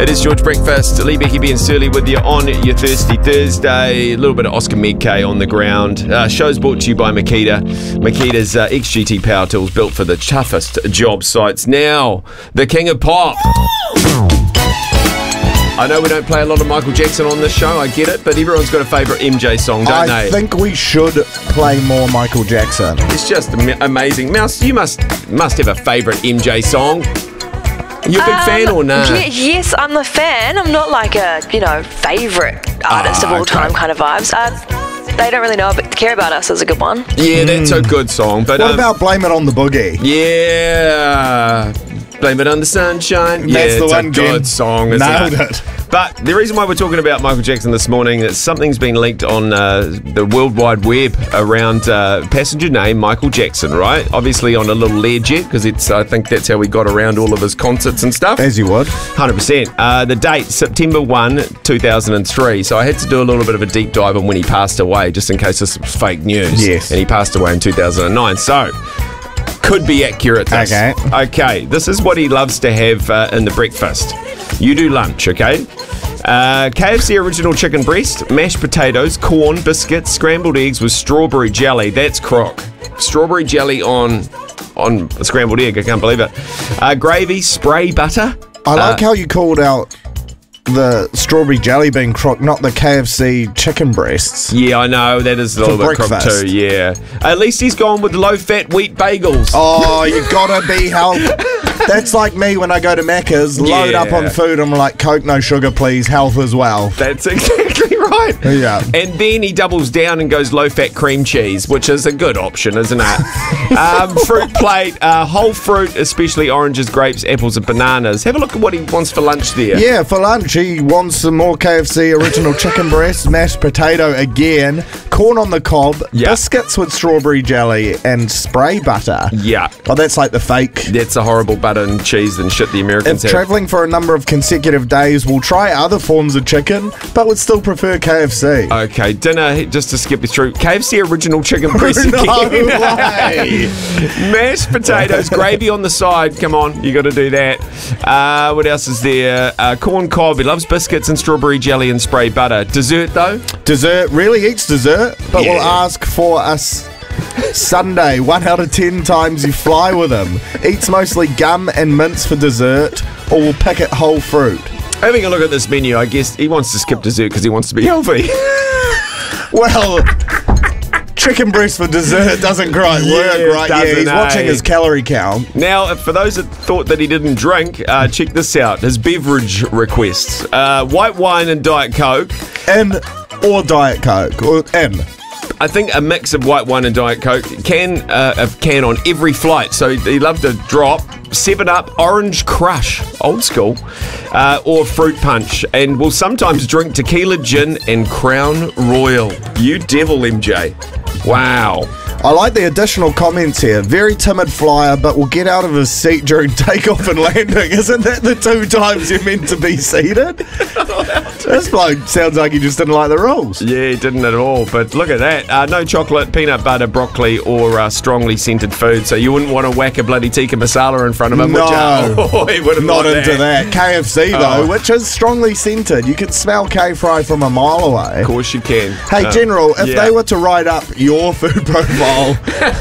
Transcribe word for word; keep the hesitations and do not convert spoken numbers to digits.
It is George Breakfast. Lee, Becky, B and Surly with you on your Thirsty Thursday. A little bit of Oscar Medkay on the ground. Uh, show's brought to you by Makita. Makita's uh, X G T power tools built for the toughest job sites. Now, the king of pop. I know we don't play a lot of Michael Jackson on this show, I get it, but everyone's got a favourite M J song, don't I they? think we should play more Michael Jackson. It's just am- amazing. Mouse, you must must have a favourite M J song. You a big Um, fan or nah? ye- yes, I'm a fan. I'm not like a, you know, favourite artist Ah, of all okay. time kind of vibes. Uh, they don't really know, but Care About Us is a good one. Yeah, that's a good song. But What um, about Blame It on the Boogie? Yeah, Blame It on the Sunshine. Yeah, That's the it's one, a good Jen. song, isn't Nailed it? it. But the reason why we're talking about Michael Jackson this morning is something's been leaked on uh, the World Wide Web around uh, passenger name Michael Jackson, right? Obviously on a little Learjet, because it's I think that's how we got around all of his concerts and stuff. As you would. one hundred percent. Uh, the date, September first, two thousand three. So I had to do a little bit of a deep dive on when he passed away, just in case this was fake news. Yes. And he passed away in two thousand nine. So, could be accurate, this. Okay. Okay, this is what he loves to have uh, in the breakfast. You do lunch, okay? Uh, K F C original chicken breast, mashed potatoes, corn, biscuits, scrambled eggs with strawberry jelly. That's crock. Strawberry jelly on on a scrambled egg. I can't believe it. Uh, gravy, spray butter. I like Uh, how you called out the strawberry jelly bean crock, not the K F C chicken breasts. Yeah, I know. That is a little bit crook breakfast. too, yeah. At least he's gone with low-fat wheat bagels. Oh, you gotta be healthy. That's like me when I go to Macca's, load Yeah. up on food, I'm like, Coke, no sugar, please, health as well. That's exactly right. Yeah. And then he doubles down and goes low-fat cream cheese, which is a good option, isn't it? um, fruit plate, uh, whole fruit, especially oranges, grapes, apples and bananas. Have a look at what he wants for lunch there. Yeah, for lunch, he wants some more K F C original chicken breast, mashed potato again, corn on the cob, Yeah. biscuits with strawberry jelly, and spray butter. Yeah. Oh, that's like the fake. That's a horrible butter and cheese and shit the If Americans have. travelling for a number of consecutive days, we'll try other forms of chicken, but would still prefer K F C. Okay, dinner, just to skip you through. K F C original chicken breast No again. way. Mashed potatoes, gravy on the side. Come on, you got to do that. Uh, what else is there? Uh, corn cob. He loves biscuits and strawberry jelly and spray butter. Dessert though? Dessert, really eats dessert, but Yeah. will ask for us Sunday. One out of ten times you fly with him. Eats mostly gum and mints for dessert, or will pick it whole fruit. Having a look at this menu, I guess he wants to skip dessert because he wants to be healthy. Well, chicken breast for dessert doesn't quite Yeah, work, it right? Yeah, doesn't, he's watching eh? his calorie count. Now, for those that thought that he didn't drink, uh, check this out. His beverage requests. Uh, white wine and Diet Coke. In or Diet Coke, or in. I think a mix of white wine and Diet Coke. Can uh, a can on every flight. So he loved to drop seven up, Orange Crush, old school, uh, or Fruit Punch. And will sometimes drink tequila, gin, and Crown Royal. You devil, M J. Wow. I like the additional comments here. Very timid flyer, but will get out of his seat during takeoff and landing. Isn't that the two times you're meant to be seated? This bloke sounds like he just didn't like the rules. Yeah, he didn't at all. But look at that. Uh, no chocolate, peanut butter, broccoli, or uh, strongly scented food. So you wouldn't want to whack a bloody tikka masala in front of him, No. would you? Oh, he wouldn't Not want into that. K F C, though, Oh. which is strongly scented. You can smell K-Fry from a mile away. Of course you can. Hey, Uh, General, if yeah. they were to write up your food profile